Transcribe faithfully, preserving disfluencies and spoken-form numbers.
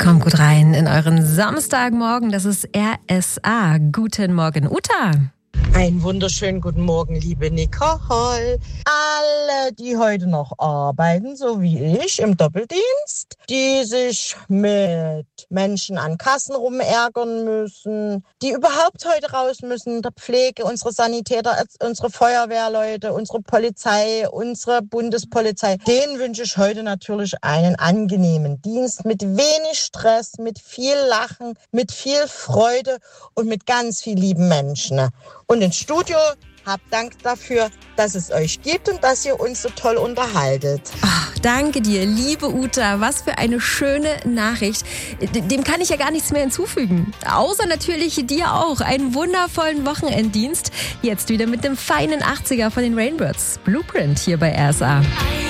Kommt gut rein in euren Samstagmorgen. Das ist R S A. Guten Morgen, Uta. Einen wunderschönen guten Morgen, liebe Nicole. Alle, die heute noch arbeiten, so wie ich, im Doppeldienst, die sich mit Menschen an Kassen rumärgern müssen, die überhaupt heute raus müssen, der Pflege, unsere Sanitäter, unsere Feuerwehrleute, unsere Polizei, unsere Bundespolizei, denen wünsche ich heute natürlich einen angenehmen Dienst mit wenig Stress, mit viel Lachen, mit viel Freude und mit ganz vielen lieben Menschen. Und ins Studio habt Dank dafür, dass es euch gibt und dass ihr uns so toll unterhaltet. Ach, danke dir, liebe Uta. Was für eine schöne Nachricht. Dem kann ich ja gar nichts mehr hinzufügen. Außer natürlich dir auch. Einen wundervollen Wochenenddienst. Jetzt wieder mit dem feinen achtziger von den Rainbirds. Blueprint hier bei R S A.